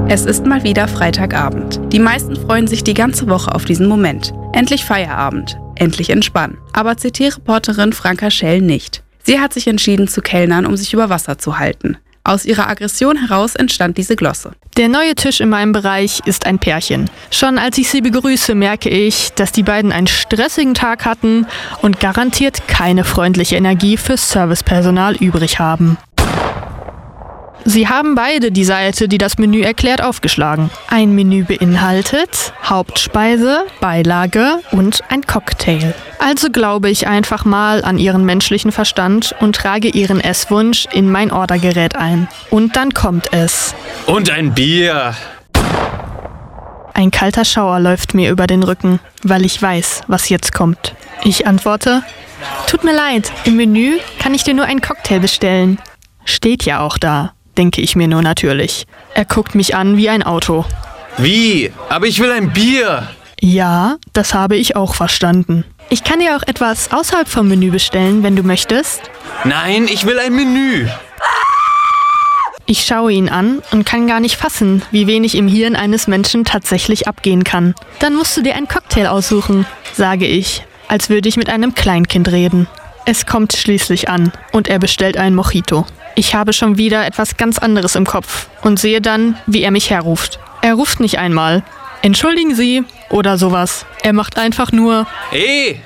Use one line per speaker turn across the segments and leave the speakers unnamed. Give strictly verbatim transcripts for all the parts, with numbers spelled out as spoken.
Es ist mal wieder Freitagabend. Die meisten freuen sich die ganze Woche auf diesen Moment. Endlich Feierabend, endlich entspannen. Aber C T-Reporterin Franka Schell nicht. Sie hat sich entschieden zu kellnern, um sich über Wasser zu halten. Aus ihrer Aggression heraus entstand diese Glosse.
Der neue Tisch in meinem Bereich ist ein Pärchen. Schon als ich sie begrüße, merke ich, dass die beiden einen stressigen Tag hatten und garantiert keine freundliche Energie für Servicepersonal übrig haben. Sie haben beide die Seite, die das Menü erklärt, aufgeschlagen. Ein Menü beinhaltet Hauptspeise, Beilage und ein Cocktail. Also glaube ich einfach mal an ihren menschlichen Verstand und trage ihren Esswunsch in mein Ordergerät ein. Und dann kommt es.
Und ein Bier.
Ein kalter Schauer läuft mir über den Rücken, weil ich weiß, was jetzt kommt. Ich antworte: Tut mir leid, im Menü kann ich dir nur einen Cocktail bestellen. Steht ja auch da, denke ich mir nur natürlich. Er guckt mich an wie ein Auto.
Wie? Aber ich will ein Bier.
Ja, das habe ich auch verstanden. Ich kann dir auch etwas außerhalb vom Menü bestellen, wenn du möchtest.
Nein, ich will ein Menü.
Ich schaue ihn an und kann gar nicht fassen, wie wenig im Hirn eines Menschen tatsächlich abgehen kann. Dann musst du dir einen Cocktail aussuchen, sage ich, als würde ich mit einem Kleinkind reden. Es kommt schließlich an und er bestellt einen Mojito. Ich habe schon wieder etwas ganz anderes im Kopf und sehe dann, wie er mich herruft. Er ruft nicht einmal: Entschuldigen Sie oder sowas. Er macht einfach nur:
Hey!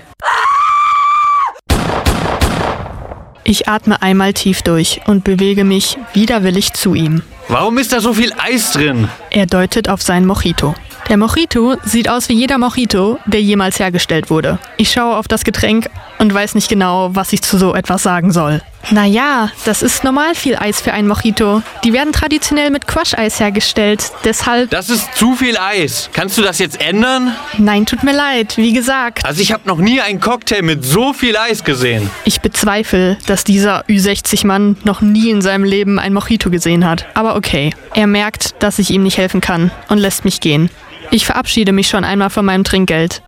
Ich atme einmal tief durch und bewege mich widerwillig zu ihm.
Warum ist da so viel Eis drin?
Er deutet auf seinen Mojito. Der Mojito sieht aus wie jeder Mojito, der jemals hergestellt wurde. Ich schaue auf das Getränk und weiß nicht genau, was ich zu so etwas sagen soll. Naja, das ist normal viel Eis für ein Mojito. Die werden traditionell mit Crush-Eis hergestellt, deshalb...
Das ist zu viel Eis. Kannst du das jetzt ändern?
Nein, tut mir leid, wie gesagt.
Also ich habe noch nie einen Cocktail mit so viel Eis gesehen.
Ich bezweifle, dass dieser Ü sechzig Mann noch nie in seinem Leben ein Mojito gesehen hat. Aber okay, er merkt, dass ich ihm nicht helfen kann und lässt mich gehen. Ich verabschiede mich schon einmal von meinem Trinkgeld.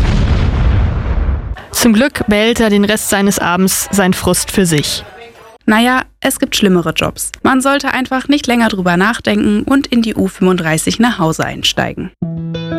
Zum Glück behält er den Rest seines Abends seinen Frust für sich.
Naja, es gibt schlimmere Jobs. Man sollte einfach nicht länger drüber nachdenken und in die U fünfunddreißig nach Hause einsteigen.